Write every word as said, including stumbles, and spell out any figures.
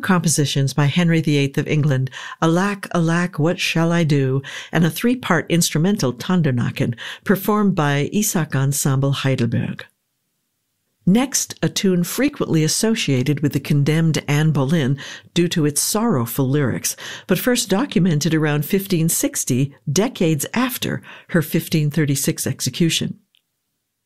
compositions by Henry the Eighth of England, Alack, Alack, What Shall I Do, and a three-part instrumental Tondernacken, performed by Isaac Ensemble Heidelberg. Next, a tune frequently associated with the condemned Anne Boleyn due to its sorrowful lyrics, but first documented around fifteen sixty, decades after her fifteen thirty-six execution.